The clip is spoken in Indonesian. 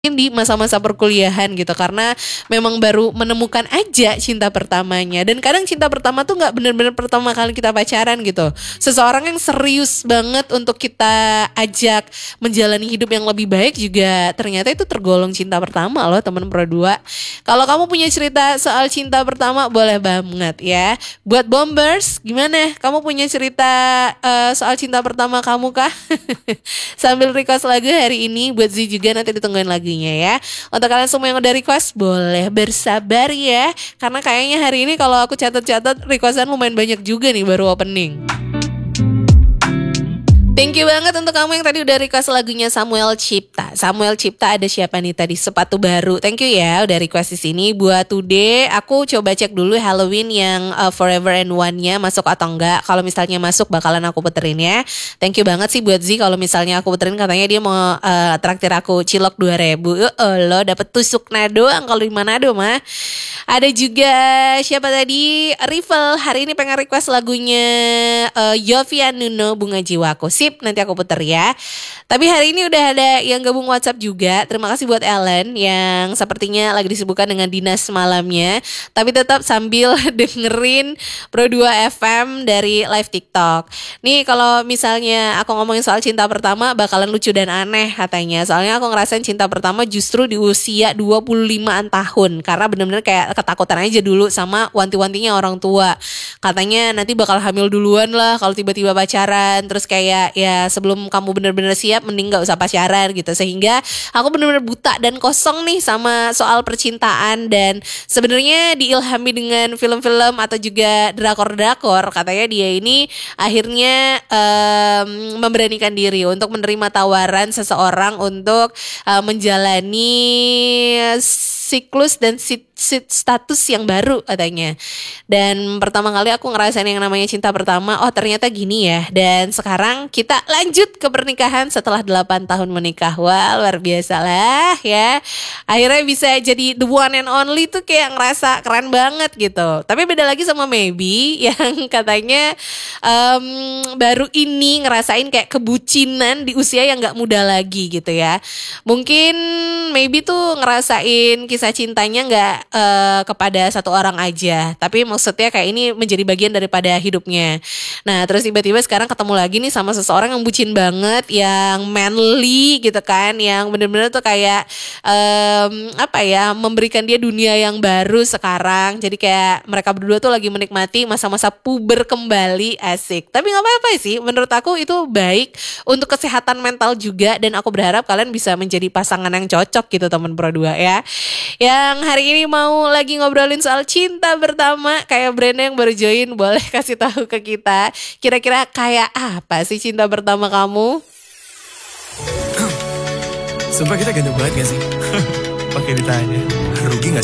di masa-masa perkuliahan gitu, karena memang baru menemukan aja cinta pertamanya. Dan kadang cinta pertama tuh nggak bener-bener pertama kali kita pacaran gitu, seseorang yang serius banget untuk kita ajak menjalani hidup yang lebih baik juga ternyata itu tergolong cinta pertama loh teman Pro 2. Kalau kamu punya cerita soal cinta pertama boleh banget ya. Buat Bombers, gimana? Kamu punya cerita soal cinta pertama kamu kah? Sambil request lagu hari ini buat Z juga, nanti ditungguin lagunya ya. Untuk kalian semua yang udah request boleh bersabar ya, karena kayaknya hari ini kalau aku catat-catat requestan lumayan banyak juga nih baru opening. Thank you banget untuk kamu yang tadi udah request lagunya Samuel Cipta. Samuel Cipta ada siapa nih tadi? Sepatu baru. Thank you ya udah request di sini. Buat today aku coba cek dulu Halloween yang Forever and One-nya masuk atau enggak. Kalau misalnya masuk bakalan aku puterin ya. Thank you banget sih buat Z kalau misalnya aku puterin, katanya dia mau traktir aku cilok 2.000. Lo dapet tusuk doang kalau di Manado mah. Ada juga siapa tadi? Rival hari ini pengen request lagunya Yovie Nuno Bunga Jiwaku. Sip, nanti aku puter ya. Tapi hari ini udah ada yang gabung WhatsApp juga. Terima kasih buat Ellen yang sepertinya lagi disibukkan dengan dinas malamnya, tapi tetap sambil dengerin Pro 2 FM dari live TikTok. Nih kalau misalnya aku ngomongin soal cinta pertama bakalan lucu dan aneh katanya. Soalnya aku ngerasain cinta pertama justru di usia 25-an tahun, karena bener-bener kayak ketakutan aja dulu sama wanti-wantinya orang tua. Katanya nanti bakal hamil duluan lah kalau tiba-tiba pacaran. Terus kayak ya sebelum kamu bener-bener siap mending gak usah pacaran gitu. Sehingga aku bener-bener buta dan kosong nih sama soal percintaan. Dan sebenarnya diilhami dengan film-film atau juga drakor-drakor, katanya dia ini akhirnya memberanikan diri untuk menerima tawaran seseorang untuk menjalani siklus dan status yang baru katanya. Dan pertama kali aku ngerasain yang namanya cinta pertama, oh ternyata gini ya. Dan sekarang kita lanjut ke pernikahan setelah 8 tahun menikah. Wah luar biasa lah ya. Akhirnya bisa jadi the one and only tuh kayak ngerasa keren banget gitu. Tapi beda lagi sama Maybe yang katanya baru ini ngerasain kayak kebucinan di usia yang gak muda lagi gitu ya. Mungkin Maybe tuh ngerasain kisah cintanya gak kepada satu orang aja, tapi maksudnya kayak ini menjadi bagian daripada hidupnya. Nah terus tiba-tiba sekarang ketemu lagi nih sama seseorang yang bucin banget, yang manly gitu kan, yang bener-bener tuh kayak memberikan dia dunia yang baru sekarang. Jadi kayak mereka berdua tuh lagi menikmati masa-masa puber kembali, asik. Tapi nggak apa-apa sih, menurut aku itu baik untuk kesehatan mental juga, dan aku berharap kalian bisa menjadi pasangan yang cocok gitu teman Pro 2 ya. Yang hari ini mau lagi ngobrolin soal cinta pertama kayak Brenda yang baru join, boleh kasih tahu ke kita kira-kira kayak apa sih cinta pertama kamu? Sumpah kita ganteng banget gak sih? Pakai ditanya. Rugi gak